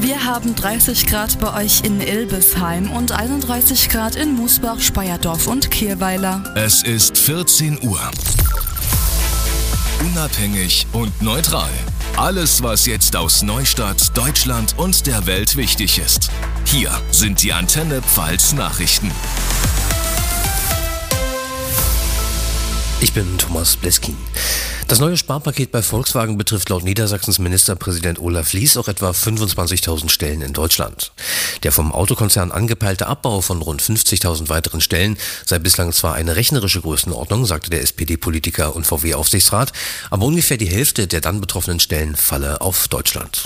Wir haben 30 Grad bei euch in Ilbesheim und 31 Grad in Musbach, Speyerdorf und Kirweiler. Es ist 14 Uhr. Unabhängig und neutral. Alles, was jetzt aus Neustadt, Deutschland und der Welt wichtig ist. Hier sind die Antenne Pfalz Nachrichten. Ich bin Thomas Bleskin. Das neue Sparpaket bei Volkswagen betrifft laut Niedersachsens Ministerpräsident Olaf Lies auch etwa 25.000 Stellen in Deutschland. Der vom Autokonzern angepeilte Abbau von rund 50.000 weiteren Stellen sei bislang zwar eine rechnerische Größenordnung, sagte der SPD-Politiker und VW-Aufsichtsrat, aber ungefähr die Hälfte der dann betroffenen Stellen falle auf Deutschland.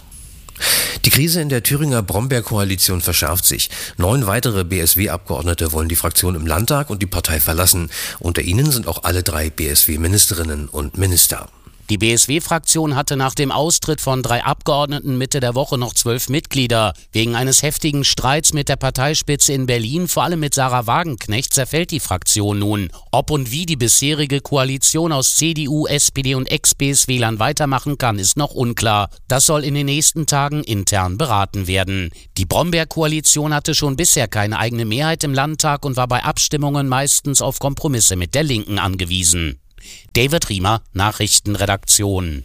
Die Krise in der Thüringer Brombeer-Koalition verschärft sich. 9 weitere BSW-Abgeordnete wollen die Fraktion im Landtag und die Partei verlassen. Unter ihnen sind auch alle 3 BSW-Ministerinnen und Minister. Die BSW-Fraktion hatte nach dem Austritt von 3 Abgeordneten Mitte der Woche noch 12 Mitglieder. Wegen eines heftigen Streits mit der Parteispitze in Berlin, vor allem mit Sarah Wagenknecht, zerfällt die Fraktion nun. Ob und wie die bisherige Koalition aus CDU, SPD und Ex-BSWlern weitermachen kann, ist noch unklar. Das soll in den nächsten Tagen intern beraten werden. Die Brombeer-Koalition hatte schon bisher keine eigene Mehrheit im Landtag und war bei Abstimmungen meistens auf Kompromisse mit der Linken angewiesen. David Riemer, Nachrichtenredaktion.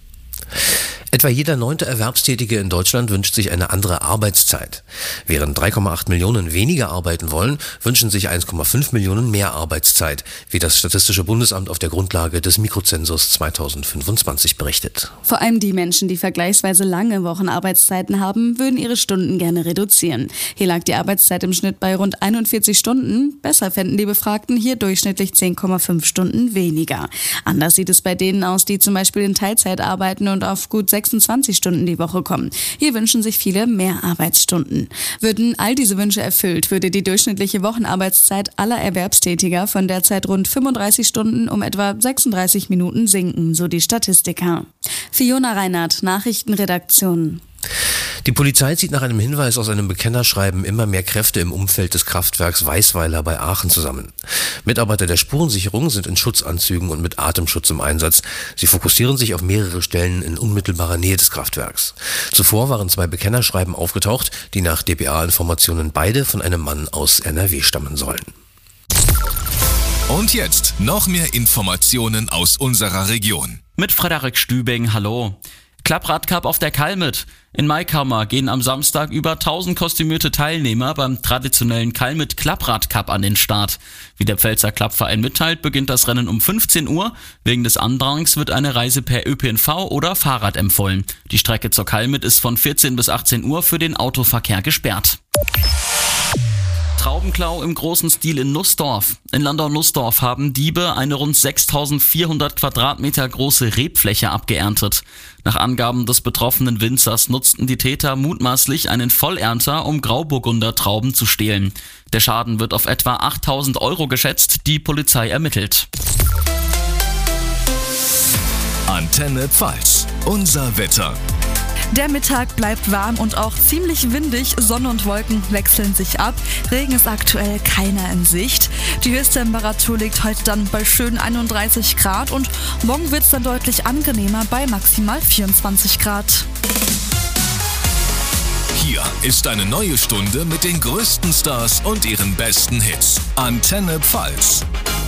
Etwa jeder 9. Erwerbstätige in Deutschland wünscht sich eine andere Arbeitszeit. Während 3,8 Millionen weniger arbeiten wollen, wünschen sich 1,5 Millionen mehr Arbeitszeit, wie das Statistische Bundesamt auf der Grundlage des Mikrozensus 2025 berichtet. Vor allem die Menschen, die vergleichsweise lange Wochenarbeitszeiten haben, würden ihre Stunden gerne reduzieren. Hier lag die Arbeitszeit im Schnitt bei rund 41 Stunden. Besser fänden die Befragten hier durchschnittlich 10,5 Stunden weniger. Anders sieht es bei denen aus, die zum Beispiel in Teilzeit arbeiten und auf gut 26 Stunden die Woche kommen. Hier wünschen sich viele mehr Arbeitsstunden. Würden all diese Wünsche erfüllt, würde die durchschnittliche Wochenarbeitszeit aller Erwerbstätiger von derzeit rund 35 Stunden um etwa 36 Minuten sinken, so die Statistiker. Fiona Reinhardt, Nachrichtenredaktion. Die Polizei zieht nach einem Hinweis aus einem Bekennerschreiben immer mehr Kräfte im Umfeld des Kraftwerks Weißweiler bei Aachen zusammen. Mitarbeiter der Spurensicherung sind in Schutzanzügen und mit Atemschutz im Einsatz. Sie fokussieren sich auf mehrere Stellen in unmittelbarer Nähe des Kraftwerks. Zuvor waren 2 Bekennerschreiben aufgetaucht, die nach dpa-Informationen beide von einem Mann aus NRW stammen sollen. Und jetzt noch mehr Informationen aus unserer Region. Mit Frederik Stübing, hallo. Klappradcup auf der Kalmit. In Maikammer gehen am Samstag über 1000 kostümierte Teilnehmer beim traditionellen Kalmit Klappradcup an den Start. Wie der Pfälzer Klappverein mitteilt, beginnt das Rennen um 15 Uhr. Wegen des Andrangs wird eine Reise per ÖPNV oder Fahrrad empfohlen. Die Strecke zur Kalmit ist von 14 bis 18 Uhr für den Autoverkehr gesperrt. Traubenklau im großen Stil in Nussdorf. In Landau-Nussdorf haben Diebe eine rund 6.400 Quadratmeter große Rebfläche abgeerntet. Nach Angaben des betroffenen Winzers nutzten die Täter mutmaßlich einen Vollernter, um Grauburgunder Trauben zu stehlen. Der Schaden wird auf etwa 8.000 € geschätzt, die Polizei ermittelt. Antenne Pfalz, unser Wetter. Der Mittag bleibt warm und auch ziemlich windig. Sonne und Wolken wechseln sich ab. Regen ist aktuell keiner in Sicht. Die Höchsttemperatur liegt heute dann bei schönen 31 Grad und morgen wird es dann deutlich angenehmer bei maximal 24 Grad. Hier ist eine neue Stunde mit den größten Stars und ihren besten Hits. Antenne Pfalz.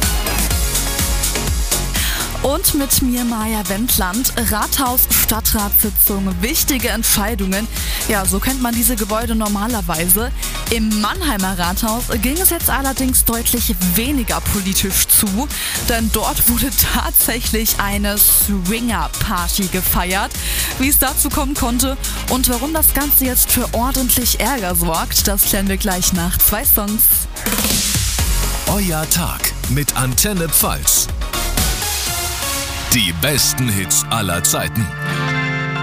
Und mit mir Maja Wendland, Rathaus, Stadtratssitzung, wichtige Entscheidungen. Ja, so kennt man diese Gebäude normalerweise. Im Mannheimer Rathaus ging es jetzt allerdings deutlich weniger politisch zu, denn dort wurde tatsächlich eine Swinger-Party gefeiert. Wie es dazu kommen konnte und warum das Ganze jetzt für ordentlich Ärger sorgt, das klären wir gleich nach 2 Songs. Euer Tag mit Antenne Pfalz. Die besten Hits aller Zeiten.